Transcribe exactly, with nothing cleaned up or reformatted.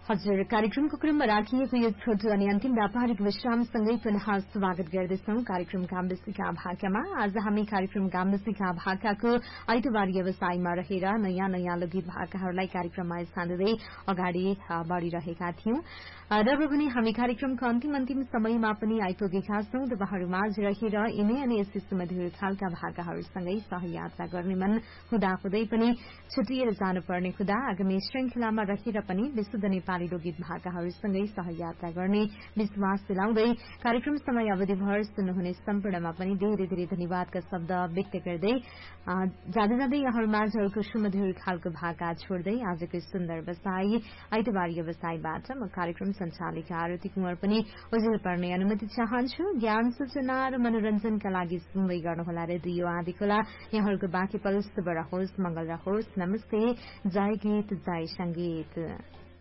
हजुर, कार्यक्रमको क्रममा राखिएको यो छोटो अनि अन्तिम व्यापारिक विश्रामसँगै पुनः स्वागत गर्दछौं कार्यक्रम गाम्बेसीका भाकामा। आज हामी कार्यक्रम गाम्बेसीका भाकाको आइतबार व्यवसायमा रहेर नयाँ नयाँ लोकगीत भाकाहरूलाई कार्यक्रममा स्थान दिँदै अगाडि बढ़िरहेका थियौं र अब पनि हामी कार्यक्रमको अन्तिम अन्तिम समयमा पनि आइपुगेका छौं। तपाईहरुमाझ रहेर यिनै अनि यस्तै सुमधुर खालका भाकाहरूसँगै सहयात्रा गर्ने मन हुँदाहुँदै पनि छुटिएर जानुपर्ने हुँदा आगामी श्रृंखलामा रहेर पनि विशुद्ध नेपाली लोकगीत भाकाहरूसँगै सहयात्रा गर्ने विश्वास दिलाउँदै कार्यक्रम समय अवधिभर सुन्नुहुने सम्पूर्णमा पनि धेरै धेरै धन्यवादका शब्द व्यक्त गर्दै जाँदै जाँदै यहाँहरूमाझ अर्को सुमधुर खालको भाका छोड्दै आजको सुन्दर बसाई आइतबार व्यवसायबाट म कार्यक्रम संचालिका आरती कुँवर पनि उजेल पर्ने अनुमति चाहन्छु। ज्ञान सूचना र मनोरञ्जनका लागि सुन्दै गर्नुहोला रेडियो आदि खोला। यहाँहरूको बाँकी पल शुभ रहोस्, मंगल रहोस्। नमस्ते। जय गीत, जय संगीत।